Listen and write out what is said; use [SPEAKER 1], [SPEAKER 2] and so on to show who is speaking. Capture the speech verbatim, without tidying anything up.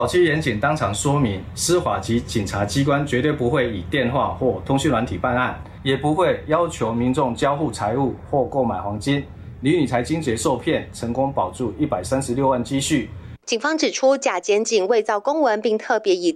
[SPEAKER 1] 保期严谨当场说明，司法及警察机关绝对不会以电话或通讯软体办案，也不会要求民众交付财物或购买黄金。李女才经结受骗，成功保住一百三十六万积蓄。
[SPEAKER 2] 警方指出，假检警伪造公文，并特别以